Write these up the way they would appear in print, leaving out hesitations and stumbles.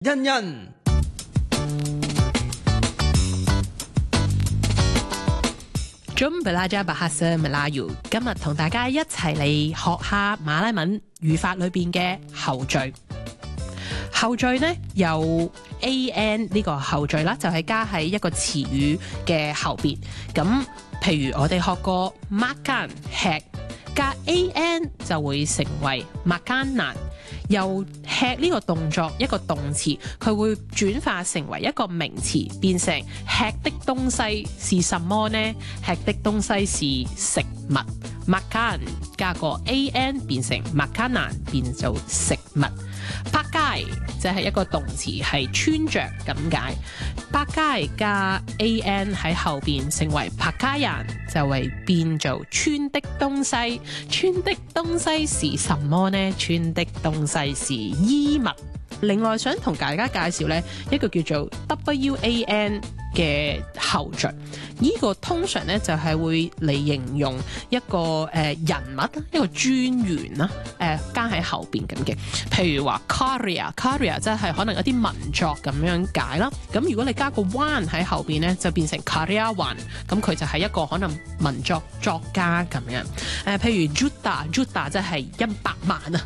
欣欣 Jom belajar bahasa Melayu， 今日同大家一齊嚟學下馬來文語法裏邊嘅後綴。後綴呢有 an 呢個後綴啦，就係加喺一個詞語嘅後邊。咁譬如我哋學過 makan 吃，加 an 就會成為 makanan。由吃呢個動作一個動詞，佢會轉化成為一個名詞，變成吃的東西是什麼呢？吃的東西是食物 ，makan 加個 an 變成 makanan， 變做食物。pakai 就係一個動詞，係穿着咁解。pakai 加 an 喺後邊成為 pakaian， 就會變做穿的東西。穿的東西是什麼呢？穿的東西是衣物。另外想同大家介紹呢一個叫做 WAN 嘅後綴，呢個通常呢就係會嚟形容一個人物一個專員啦，加喺後邊咁嘅。譬如話 karya 即係可能一啲文作咁樣解啦。咁如果你加個 wan 喺後邊呢，就變成 karyawan， 咁佢就係一個可能文作作家咁樣。譬如 juta 即係100萬啊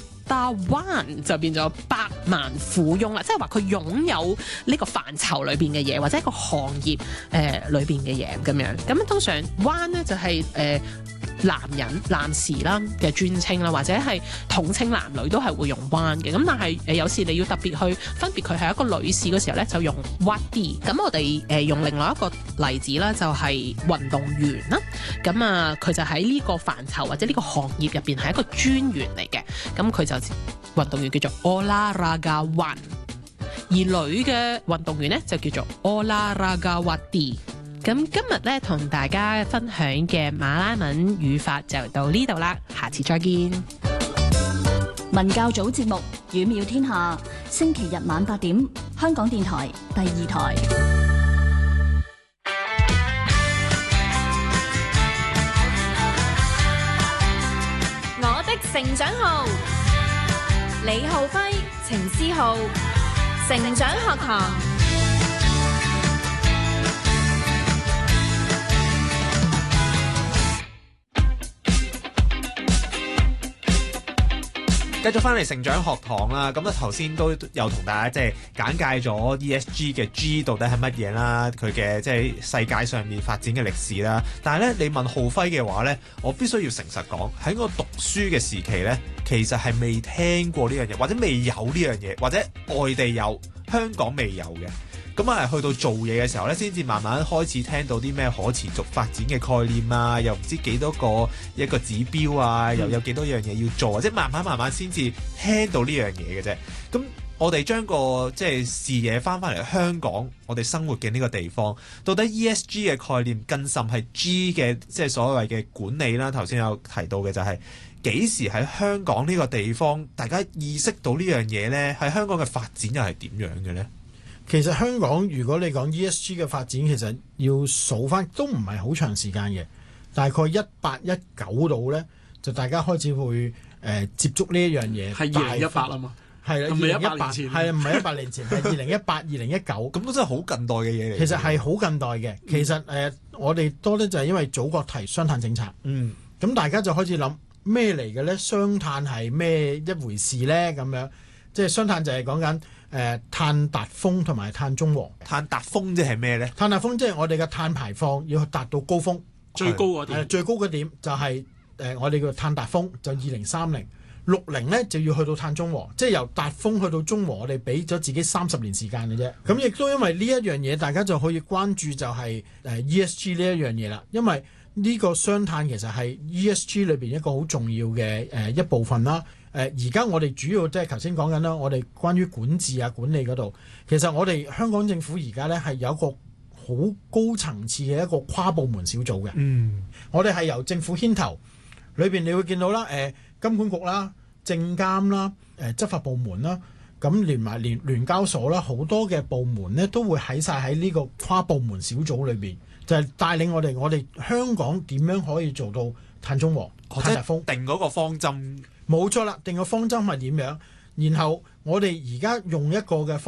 ，1就變咗百萬富翁啦，即係話佢擁有呢個範疇裏邊嘅嘢，或者一個行業裏邊嘅嘢咁樣。咁通常灣咧就係男士啦嘅專稱啦，或者係統稱男女都係會用灣嘅。咁但係有時你要特別去分別佢係一個女士嘅時候咧，就用 wadi。咁我哋用另外一個例子啦，就係運動員啦。咁啊，佢就喺呢個範疇或者呢個行業入邊係一個專員嚟嘅。咁佢就運動員叫做 olahragawan， 而女嘅運動員咧就叫做 olahragawati。咁今日咧同大家分享嘅馬來文語法就到呢度啦，下次再見。 文教組節目《語妙天下》，星期日晚8點，香港電台第2台。 我的成長號，李浩輝、程思浩，成長學堂。 繼續翻嚟成長學堂啦，咁啊頭先都有同大家即係簡介咗 ESG 嘅 G 到底係乜嘢啦，佢嘅即係世界上面發展嘅歷史啦。但係咧，你問浩輝嘅話咧，我必須要誠實講，喺我讀書嘅時期咧，其實係未聽過呢樣嘢，或者未有呢樣嘢，或者外地有，香港未有嘅。咁啊，去到做嘢嘅時候咧，先至慢慢開始聽到啲咩可持續發展嘅概念啊，又唔知幾多個一個指標啊，又有幾多樣嘢要做啊，即係慢慢先至聽到呢樣嘢嘅啫。咁我哋將個即係視野翻嚟香港，我哋生活嘅呢個地方，到底 ESG 嘅概念更甚係 G 嘅即係所謂嘅管理啦。頭先有提到嘅就係幾時喺香港呢個地方，大家意識到呢樣嘢呢？喺香港嘅發展又係點樣嘅呢？ 其實香港如果你講 ESG 嘅發展，其實要數翻都唔係好長時間嘅，大概18-19度呢，就大家開始會接觸呢一樣嘢。係 2018啊嘛，係啦，2018年前，係啊，唔係18年前，係2018、2019，咁都真係好近代嘅嘢嚟。 其實係好近代嘅。其實我哋多咧就係因為祖國提雙碳政策，咁大家就開始諗咩嚟嘅呢？雙碳係咩一回事呢？咁樣即係雙碳就係講緊碳達峰同埋碳中和。 碳達峰即係咩呢？ 碳達峰即係我哋嘅碳排放要達到高峰， 最高嗰點， 最高嗰點就係我哋嘅碳達峰就2030。60呢就要去到碳中和，即係由達峰去到中和，我哋俾咗自己30年時間嘅啫。咁亦都因為呢一樣嘢，大家就可以關注就係ESG 呢一樣嘢啦。因為呢個雙碳其實係 ESG 裏邊一個好重要嘅一部分啦。而家我哋主要即係頭先講緊啦，我哋關於管治啊管理嗰度，其實我哋香港政府而家呢係有一個好高層次嘅一個跨部門小組嘅。我哋係由政府牽頭，裏邊你會見到啦，金管局啦、證監啦、執法部門啦，咁連埋聯交所啦，好多嘅部門呢都會喺晒喺呢個跨部門小組裏邊，就係帶領我哋香港點樣可以做到碳中和、碳達峰， 定嗰個方針。 冇錯啦，定個方針係點樣，然後我哋而家用一個嘅